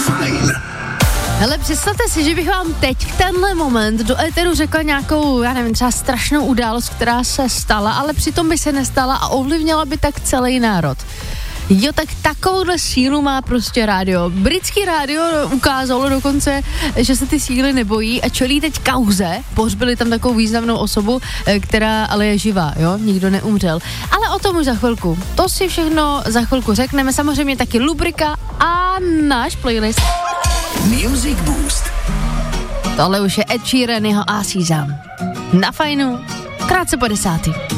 Fajn. Hele, představte si, že bych vám teď v tenhle moment do éteru řekla nějakou, já nevím, třeba strašnou událost, která se stala, ale přitom by se nestala a ovlivnila by tak celý národ. Jo, tak takovouhle sílu má prostě rádio. Britský rádio ukázalo dokonce, že se ty síly nebojí a čelí teď kauze. Pohřbili tam takovou významnou osobu, která ale je živá, jo, nikdo neumřel. Ale o tom už za chvilku. To si všechno za chvilku řekneme. Samozřejmě taky lubrika a náš playlist. Music Boost. Tohle už je Ed Sheeran, jeho Asízám. Na Fajnu, krátce po 10.